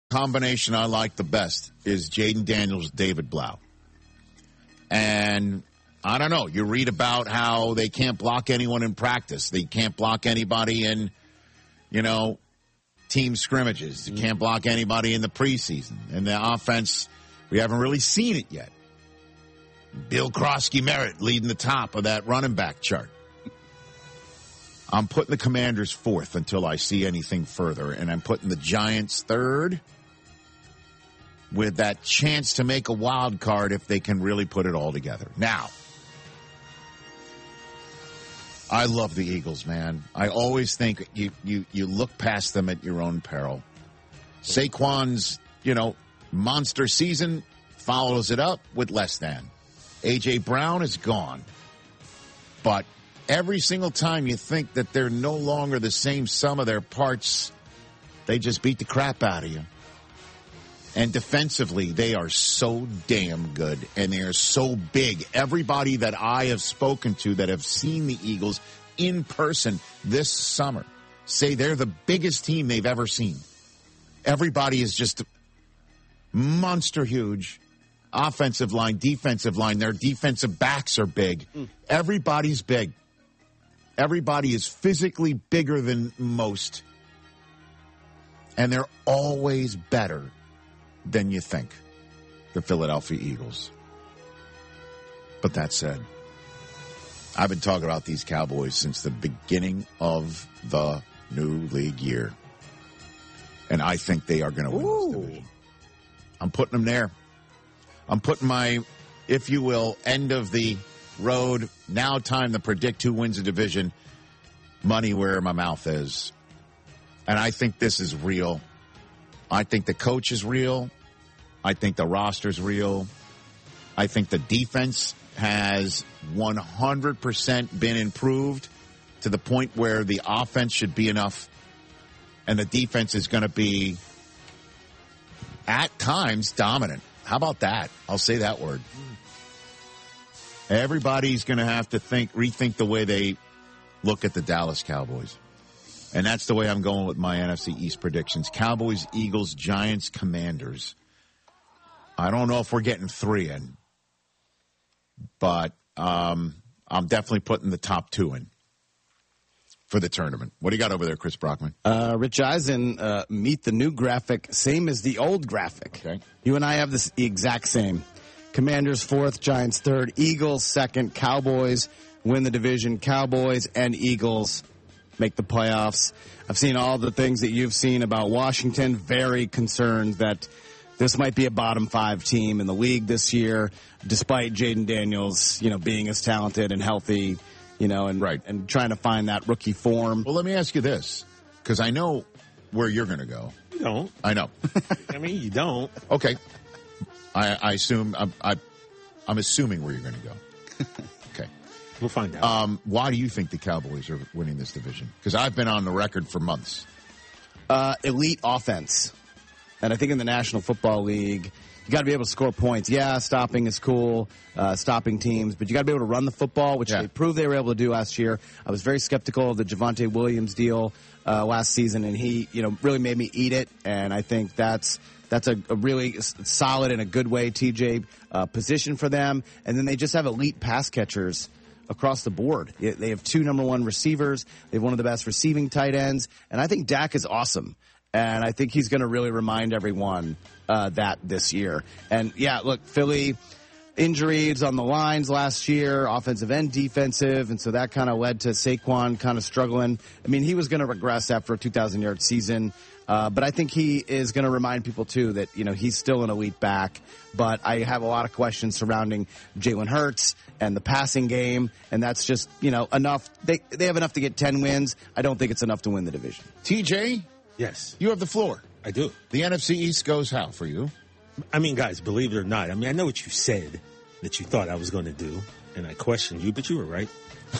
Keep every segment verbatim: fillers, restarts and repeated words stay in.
combination I like the best is Jaden Daniels, David Blau. And I don't know, you read about how they can't block anyone in practice. They can't block anybody in, you know, team scrimmages. You can't block anybody in the preseason. And the offense, we haven't really seen it yet. Bill Krosky-Merritt leading the top of that running back chart. I'm putting the Commanders fourth until I see anything further, and I'm putting the Giants third with that chance to make a wild card if they can really put it all together. Now, I love the Eagles, man. I always think you, you, you look past them at your own peril. Saquon's, you know, monster season follows it up with less than. A J. Brown is gone. But every single time you think that they're no longer the same sum of their parts, they just beat the crap out of you. And defensively, they are so damn good, and they are so big. Everybody that I have spoken to that have seen the Eagles in person this summer say they're the biggest team they've ever seen. Everybody is just monster huge. Offensive line, defensive line, their defensive backs are big. Mm. Everybody's big. Everybody is physically bigger than most. And they're always better than you think, the Philadelphia Eagles. But that said, I've been talking about these Cowboys since the beginning of the new league year. And I think they are going to win Ooh. this division. I'm putting them there. I'm putting my, if you will, end of the road, now time to predict who wins the division, money where my mouth is. And I think this is real. I think the coach is real. I think the roster's real. I think the defense has one hundred percent been improved to the point where the offense should be enough. And the defense is going to be, at times, dominant. How about that? I'll say that word. Everybody's going to have to think, rethink the way they look at the Dallas Cowboys. And that's the way I'm going with my N F C East predictions. Cowboys, Eagles, Giants, Commanders. I don't know if we're getting three in, but um, I'm definitely putting the top two in for the tournament. What do you got over there, Chris Brockman? Uh, Rich Eisen, uh, meet the new graphic, same as the old graphic. Okay. You and I have this the exact same. Commanders fourth, Giants third, Eagles second, Cowboys win the division, Cowboys and Eagles make the playoffs. I've seen all the things that you've seen about Washington, very concerned that this might be a bottom five team in the league this year, despite Jaden Daniels, you know, being as talented and healthy, you know, and right. and trying to find that rookie form. Well, let me ask you this, because I know where you're going to go. You don't. I know. I mean, you don't. Okay. I, I assume, I'm, I, I'm assuming where you're going to go. Okay. We'll find out. Um, why do you think the Cowboys are winning this division? Because I've been on the record for months. Uh, elite offense. And I think in the National Football League, you got to be able to score points. Yeah, stopping is cool, uh, stopping teams, but you got to be able to run the football, which yeah. they proved they were able to do last year. I was very skeptical of the Javonte Williams deal uh, last season, and he, you know, really made me eat it. And I think that's that's a, a really solid and a good way, T J, uh, position for them. And then they just have elite pass catchers across the board. They have two number one receivers. They have one of the best receiving tight ends, and I think Dak is awesome. And I think he's going to really remind everyone uh, that this year. And, yeah, look, Philly, injuries on the lines last year, offensive and defensive, and so that kind of led to Saquon kind of struggling. I mean, he was going to regress after a two thousand yard season, uh, but I think he is going to remind people, too, that, you know, he's still an elite back. But I have a lot of questions surrounding Jalen Hurts and the passing game, and that's just, you know, enough. They, they have enough to get ten wins. I don't think it's enough to win the division. T J? Yes. You have the floor. I do. The N F C East goes how for you? I mean, guys, believe it or not, I mean, I know what you said that you thought I was going to do, and I questioned you, but you were right.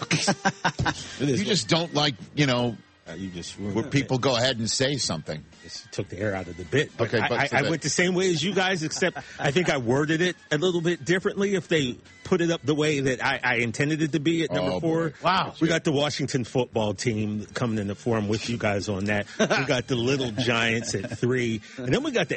You just don't like, you know, uh, you just where people go ahead and say something. Just took the air out of the bit. But okay, I, but I, I went the same way as you guys, except I think I worded it a little bit differently. If they put it up the way that I, I intended it to be at number oh, four. Boy. Wow. We got the Washington football team coming in the forum with you guys on that. We got the Little Giants at three. And then we got the